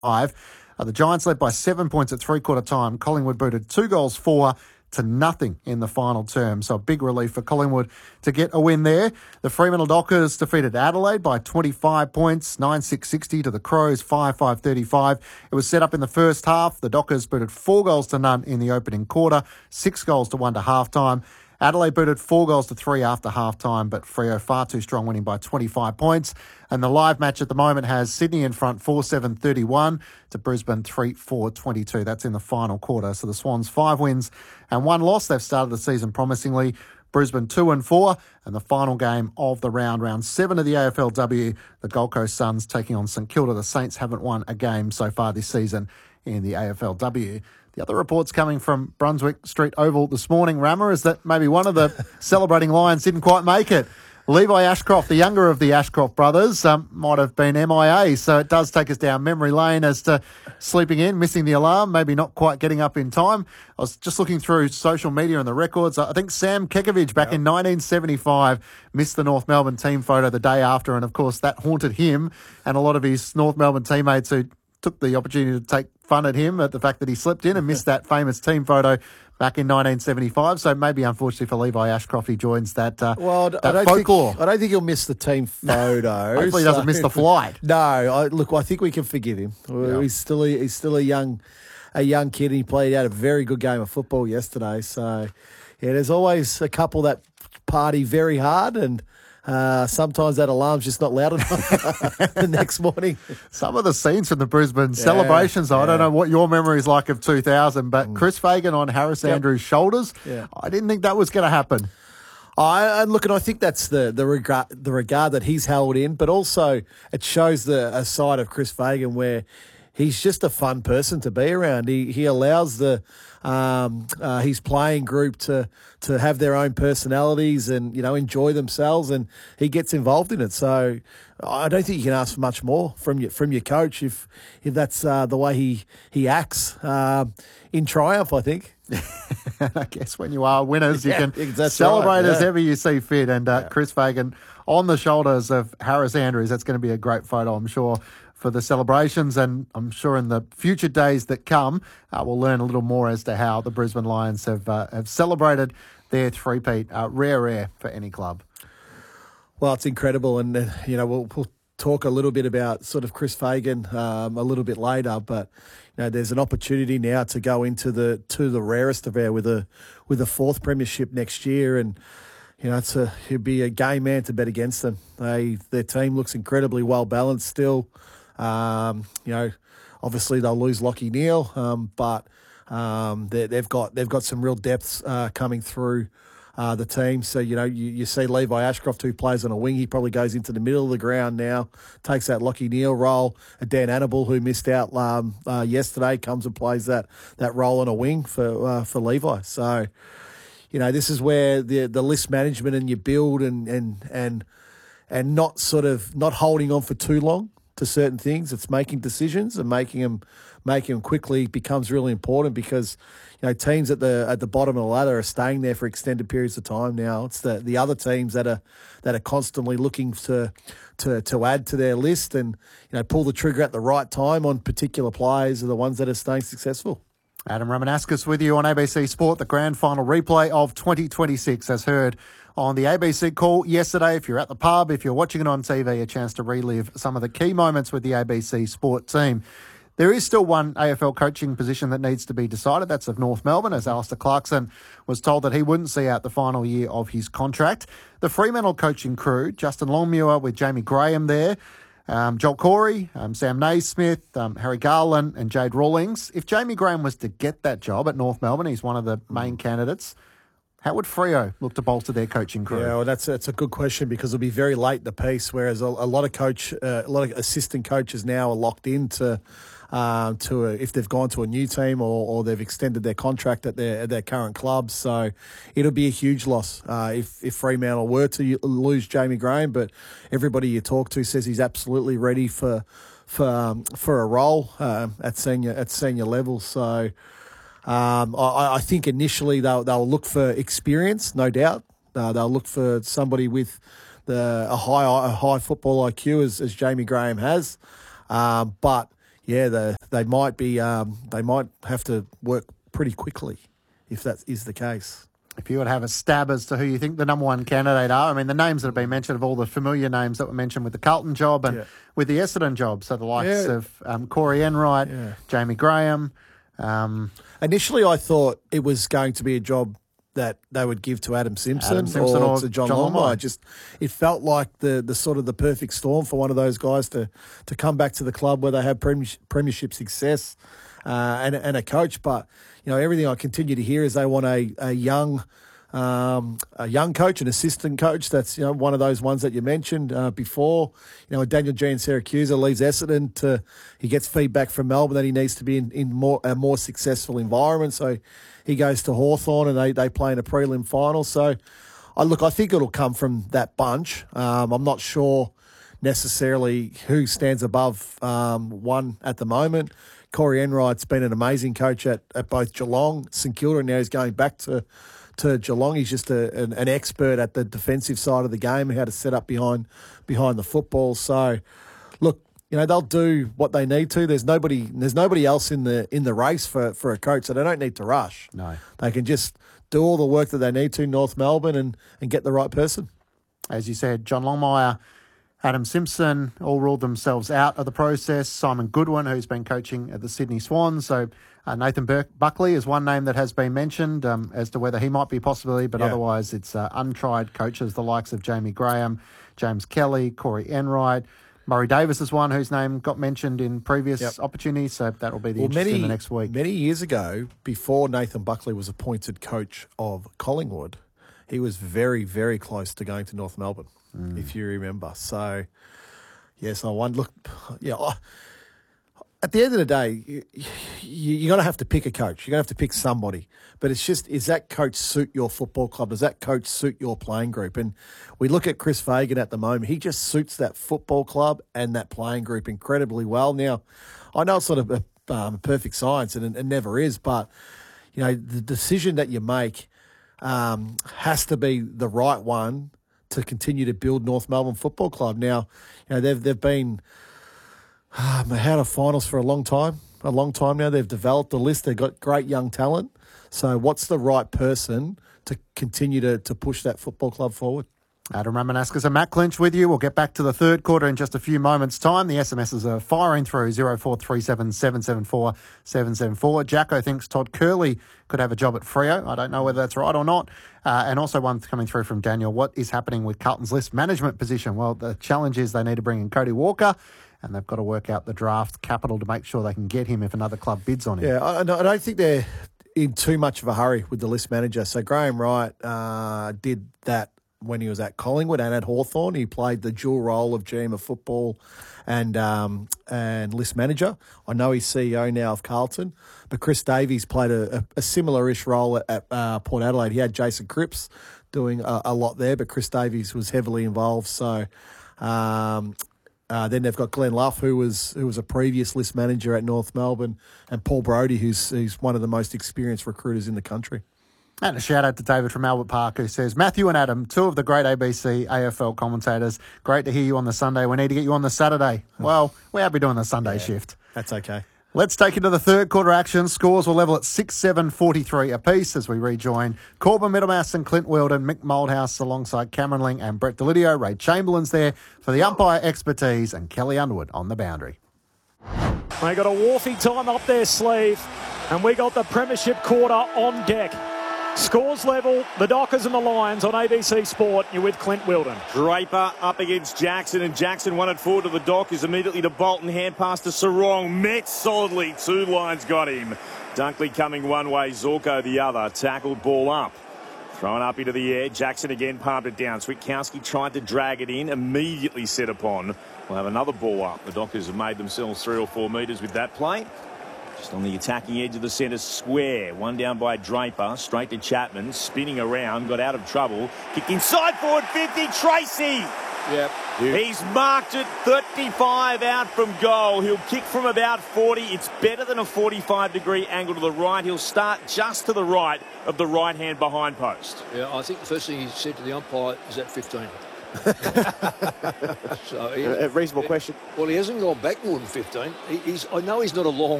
The Giants led by 7 points at three-quarter time. Collingwood booted 2-4 to nothing in the final term. So a big relief for Collingwood to get a win there. The Fremantle Dockers defeated Adelaide by 25 points, 9-6-60 to the Crows, 5-5-35. It was set up in the first half. The Dockers booted 4-0 in the opening quarter, 6-1 to halftime. Adelaide booted 4-3 after halftime, but Freo far too strong, winning by 25 points. And the live match at the moment has Sydney in front 4-7-31 to Brisbane 3-4-22. That's in the final quarter. So the Swans 5 wins and 1 loss. They've started the season promisingly. Brisbane 2-4, and the final game of the round 7 of the AFLW, the Gold Coast Suns taking on St Kilda. The Saints haven't won a game so far this season in the AFLW. The other reports coming from Brunswick Street Oval this morning, Rammer, is that maybe one of the celebrating Lions didn't quite make it. Levi Ashcroft, the younger of the Ashcroft brothers, might have been MIA, so it does take us down memory lane as to sleeping in, missing the alarm, maybe not quite getting up in time. I was just looking through social media and the records. I think Sam Kekovich back in 1975 missed the North Melbourne team photo the day after, and of course that haunted him and a lot of his North Melbourne teammates who took the opportunity to take fun at him at the fact that he slipped in and missed that famous team photo back in 1975. So maybe, unfortunately for Levi Ashcroft, he joins that, folklore. I don't think he'll miss the team photo. Hopefully he doesn't miss the flight. No, I think we can forgive him. Yeah. He's still a young kid, and he played out a very good game of football yesterday. So, yeah, there's always a couple that party very hard, and sometimes that alarm's just not loud enough the next morning. Some of the scenes from the Brisbane celebrations, I don't know what your memory is like of 2000, but Chris Fagan on Harris Andrews' shoulders, I didn't think that was going to happen. I think that's the regard that he's held in, but also it shows a side of Chris Fagan where he's just a fun person to be around. He allows his playing group to have their own personalities and, enjoy themselves, and he gets involved in it. So I don't think you can ask for much more from your coach if that's the way he acts in triumph, I think. I guess when you are winners, you can celebrate as ever you see fit. And Chris Fagan on the shoulders of Harris Andrews, that's going to be a great photo, I'm sure, for the celebrations, and I'm sure in the future days that come, we'll learn a little more as to how the Brisbane Lions have celebrated their three-peat. Rare for any club. Well, it's incredible, and we'll talk a little bit about sort of Chris Fagan a little bit later, but there's an opportunity now to go into the rarest of air with a fourth premiership next year, and he'll be a game man to bet against them. Their team looks incredibly well balanced still. Obviously they'll lose Lachie Neale, but they've got some real depths coming through the team. So, you see Levi Ashcroft, who plays on a wing. He probably goes into the middle of the ground now, takes that Lachie Neale role. Dan Annable, who missed out yesterday, comes and plays that role on a wing for Levi. So, this is where the list management and your build and not holding on for too long to certain things. It's making decisions and making them quickly becomes really important, because teams at the bottom of the ladder are staying there for extended periods of time now. It's the other teams that are constantly looking to add to their list and pull the trigger at the right time on particular players are the ones that are staying successful. Adam Ramanauskas with you on ABC Sport. The grand final replay of 2026 as heard on the ABC call yesterday. If you're at the pub, if you're watching it on TV, a chance to relive some of the key moments with the ABC Sport team. There is still one AFL coaching position that needs to be decided. That's of North Melbourne, as Alistair Clarkson was told that he wouldn't see out the final year of his contract. The Fremantle coaching crew, Justin Longmuir with Jamie Graham there, Joel Corey, Sam Naismith, Harry Garland and Jade Rawlings. If Jamie Graham was to get that job at North Melbourne, he's one of the main candidates. How would Freo look to bolster their coaching crew? Yeah, well, that's a good question, because it'll be very late in the piece, whereas a lot of assistant coaches now are locked into if they've gone to a new team or they've extended their contract at their current clubs. So it'll be a huge loss if Fremantle were to lose Jamie Graham. But everybody you talk to says he's absolutely ready for a role at senior level. So. I think initially they'll look for experience, no doubt. They'll look for somebody with a high football IQ as Jamie Graham has. But they might be they might have to work pretty quickly if that is the case. If you would have a stab as to who you think the number one candidate are, I mean, the names that have been mentioned of all the familiar names that were mentioned with the Carlton job and with the Essendon job, so the likes of Corey Enright, Jamie Graham. Initially, I thought it was going to be a job that they would give to Adam Simpson or to John Longmire. It felt like the sort of the perfect storm for one of those guys to come back to the club where they have premiership success and a coach. But everything I continue to hear is they want a young coach, an assistant coach. That's one of those ones that you mentioned before. Daniel Giansiracusa leaves Essendon he gets feedback from Melbourne that he needs to be in a more successful environment. So he goes to Hawthorn and they play in a prelim final. So I think it'll come from that bunch. I'm not sure necessarily who stands above one at the moment. Corey Enright's been an amazing coach at both Geelong, St Kilda, and now he's going back to Geelong. He's just an expert at the defensive side of the game, how to set up behind the football. So, look, they'll do what they need to. There's nobody else in the race for a coach, so they don't need to rush. No, they can just do all the work that they need to in North Melbourne and get the right person. As you said, John Longmire, Adam Simpson all ruled themselves out of the process. Simon Goodwin, who's been coaching at the Sydney Swans. So Nathan Buckley is one name that has been mentioned as to whether he might be a possibility, but otherwise it's untried coaches, the likes of Jamie Graham, James Kelly, Corey Enright. Murray Davis is one whose name got mentioned in previous opportunities, so that will be the interest in the next week. Many years ago, before Nathan Buckley was appointed coach of Collingwood, he was very, very close to going to North Melbourne, if you remember. So, yes, I wonder. Look, at the end of the day, you're going to have to pick a coach. You're going to have to pick somebody. But it's just, is that coach suit your football club? Does that coach suit your playing group? And we look at Chris Fagan at the moment. He just suits that football club and that playing group incredibly well. Now, I know it's sort of a perfect science, and it never is, but, the decision that you make has to be the right one to continue to build North Melbourne Football Club. Now, they've been out of finals for a long time now. They've developed a list. They've got great young talent. So what's the right person to continue to push that football club forward? Adam Ramanauskas and Matt Clinch with you. We'll get back to the third quarter in just a few moments' time. The SMSs are firing through 0437 774 774. Jacko thinks Todd Curley could have a job at Freo. I don't know whether that's right or not. And also one coming through from Daniel. What is happening with Carlton's list management position? Well, the challenge is they need to bring in Cody Walker, and they've got to work out the draft capital to make sure they can get him if another club bids on him. Yeah, I don't think they're in too much of a hurry with the list manager. So Graham Wright did that when he was at Collingwood and at Hawthorn. He played the dual role of GM of football and list manager. I know he's CEO now of Carlton, but Chris Davies played a similar-ish role at Port Adelaide. He had Jason Cripps doing a lot there, but Chris Davies was heavily involved. So then they've got Glenn Luff, who was a previous list manager at North Melbourne, and Paul Brodie, who's one of the most experienced recruiters in the country. And a shout out to David from Albert Park, who says, Matthew and Adam, two of the great ABC AFL commentators. Great to hear you on the Sunday. We need to get you on the Saturday. Well, we're happy doing the Sunday shift. That's okay. Let's take it to the third quarter action. Scores will level at 6-7, 43 apiece as we rejoin Corbin Middlemass and Clint Weldon, Mick Moldhouse alongside Cameron Ling and Brett Delidio. Ray Chamberlain's there for the umpire expertise, and Kelly Underwood on the boundary. They got a Wharfie time up their sleeve, and we got the premiership quarter on deck. Scores level, the Dockers and the Lions on ABC Sport. You're with Clint Weldon. Draper up against Jackson, and Jackson won it forward to the Dockers, immediately to Bolton, hand pass to Sarong, met solidly, two lines got him. Dunkley coming one way, Zorko the other, tackled ball up. Thrown up into the air, Jackson again palmed it down. Switkowski tried to drag it in, immediately set upon. We'll have another ball up. The Dockers have made themselves 3 or 4 metres with that play. Just on the attacking edge of the centre square. One down by Draper. Straight to Chapman. Spinning around. Got out of trouble. Kick inside forward 50. Tracy. Yep. He's marked it 35 out from goal. He'll kick from about 40. It's better than a 45-degree angle to the right. He'll start just to the right of the right-hand behind post. Yeah, I think the first thing he said to the umpire is at 15. So A reasonable question. well, he hasn't gone back more than 15. I know he's not a long